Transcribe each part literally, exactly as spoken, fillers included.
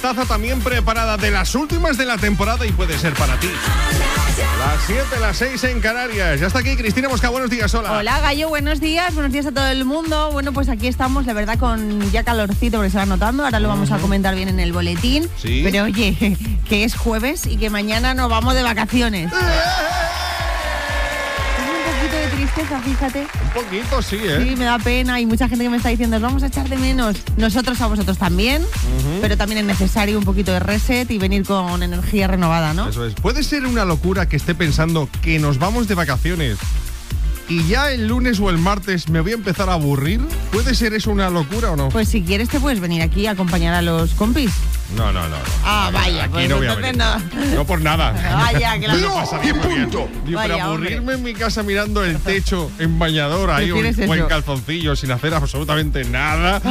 taza también preparada de las últimas de la temporada y puede ser para ti. Las siete, las seis en Canarias. Ya está aquí Cristina Mosca, buenos días, hola. Hola, Gallo, buenos días, buenos días a todo el mundo. Bueno, pues aquí estamos, la verdad, con ya calorcito, porque se va notando. Ahora lo vamos a comentar bien en el boletín. Sí. Pero oye, que es jueves y que mañana nos vamos de vacaciones. De tristeza, fíjate. Un poquito, sí, ¿eh? Sí, me da pena. Hay mucha gente que me está diciendo, os vamos a echar de menos. Nosotros a vosotros también, uh-huh. pero también es necesario un poquito de reset y venir con energía renovada, ¿no? Eso es. Puede ser una locura que esté pensando que nos vamos de vacaciones y ya el lunes o el martes me voy a empezar a aburrir. ¿Puede ser eso una locura o no? Pues si quieres te puedes venir aquí a acompañar a los compis. No, no, no. no. Ah, vaya, aquí pues no voy a entonces venir. no. No por nada. Vaya, claro. No, pasaría muy bien. Digo, Vaya, pero aburrirme hombre. en mi casa mirando el techo en bañador ahí o, o en calzoncillo sin hacer absolutamente nada.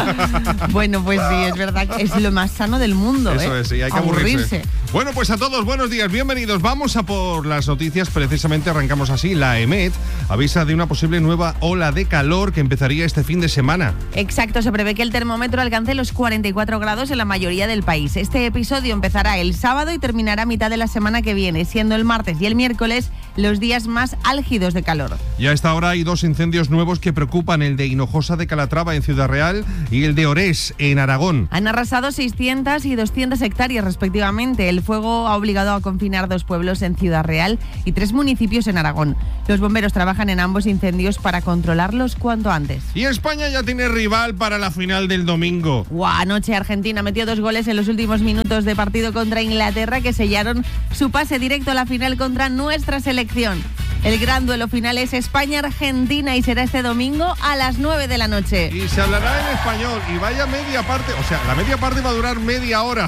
Bueno, pues sí, es verdad que es lo más sano del mundo. Eso ¿eh? es, sí, hay que aburrirse. aburrirse. Bueno, pues a todos, buenos días, bienvenidos. Vamos a por las noticias, precisamente arrancamos así. La EMET avisa de una posible nueva ola de calor que empezaría este fin de semana. Exacto, se prevé que el termómetro alcance los cuarenta y cuatro grados en la mayoría del país. Este episodio empezará el sábado y terminará a mitad de la semana que viene, siendo el martes y el miércoles los días más álgidos de calor. Y a esta hora hay dos incendios nuevos que preocupan, el de Hinojosa de Calatrava en Ciudad Real y el de Orés en Aragón. Han arrasado seiscientas y doscientas hectáreas respectivamente. El fuego ha obligado a confinar dos pueblos en Ciudad Real y tres municipios en Aragón. Los bomberos trabajan en ambos incendios para controlarlos cuanto antes. Y España ya tiene rival para la final del domingo. Guau, anoche Argentina metió dos goles en los últimos minutos de partido contra Inglaterra que sellaron su pase directo a la final contra nuestra selección. El gran duelo final es España-Argentina y será este domingo a las nueve de la noche. Y se hablará en español y vaya media parte, o sea, la media parte va a durar media hora.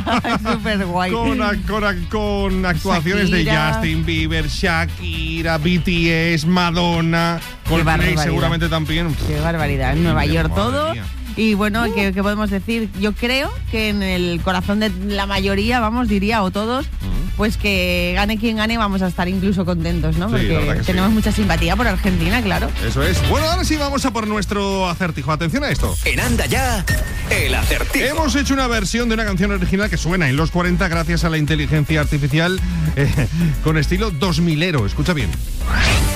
Es súper guay. Con, con, con actuaciones Shakira. De Justin Bieber, Shakira, B T S, Madonna, Coldplay seguramente también. Qué barbaridad, en Nueva York todo. Mía. Y bueno, uh. ¿qué, ¿qué podemos decir? Yo creo que en el corazón de la mayoría, vamos, diría, o todos, uh-huh. pues que gane quien gane, vamos a estar incluso contentos, ¿no? Sí, porque tenemos sí. mucha simpatía por Argentina, claro. Eso es. Bueno, ahora sí vamos a por nuestro acertijo. Atención a esto. En Anda Ya, el acertijo. Hemos hecho una versión de una canción original que suena en los cuarenta gracias a la inteligencia artificial eh, con estilo dos milero. Escucha bien.